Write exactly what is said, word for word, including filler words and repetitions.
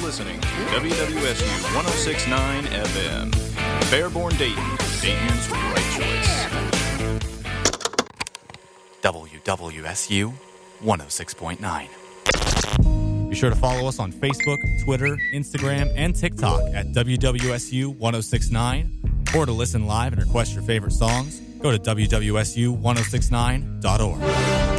listening to W W S U one oh six point nine F M. Fairborn Dayton, Dayton's right choice. W W S U one oh six point nine. Be sure to follow us on Facebook, Twitter, Instagram, and TikTok at W W S U one oh six point nine. Or to listen live and request your favorite songs, go to W W S U ten sixty-nine dot org.